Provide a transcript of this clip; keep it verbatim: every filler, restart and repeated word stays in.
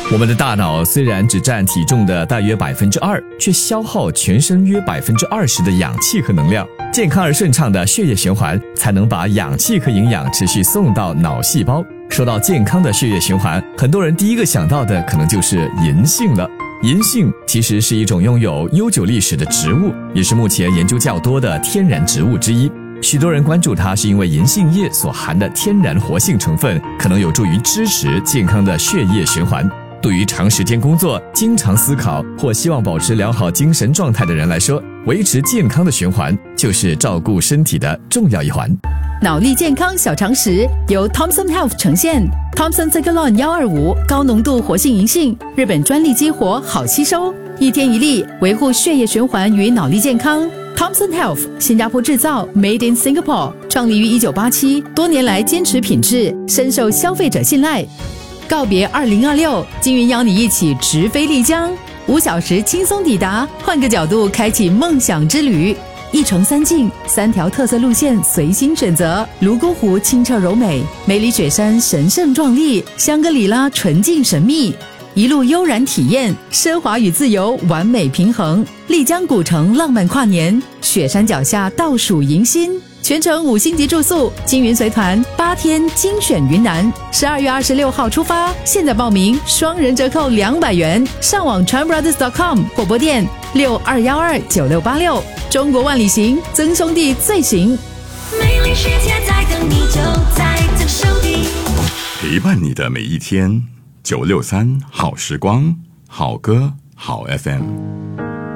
我们的大脑虽然只占体重的大约百分之二，却消耗全身约百分之二十的氧气和能量。健康而顺畅的血液循环，才能把氧气和营养持续送到脑细胞。说到健康的血液循环，很多人第一个想到的可能就是银杏了。银杏其实是一种拥有悠久历史的植物，也是目前研究较多的天然植物之一。许多人关注它是因为银杏叶所含的天然活性成分可能有助于支持健康的血液循环。对于长时间工作、经常思考或希望保持良好精神状态的人来说，维持健康的循环就是照顾身体的重要一环。 脑力健康小常识由 Thomson Health 呈现。 Thomson Cegalon 一二五高浓度活性银杏，日本专利激活，好吸收，一天一粒，维护血液循环与脑力健康。Thomson Health 新加坡制造 Made in Singapore， 创立于一九八七，多年来坚持品质，深受消费者信赖。告别二零二六，金云邀你一起直飞丽江，五小时轻松抵达，换个角度开启梦想之旅。一城三境，三条特色路线随心选择。泸沽湖清澈柔美，梅里雪山神圣壮丽，香格里拉纯净神秘。一路悠然体验，奢华与自由完美平衡。丽江古城浪漫跨年，雪山脚下倒数迎新。全程五星级住宿，金云随团八天精选云南，十二月二十六号出发，现在报名双人折扣两百元，上网 tranbrothers dot com 或拨电六二一二九六八六。中国万里行，曾兄弟最行。 美丽世界在等你，就在这手里， 陪伴你的每一天。九六三好时光，好歌好 F M。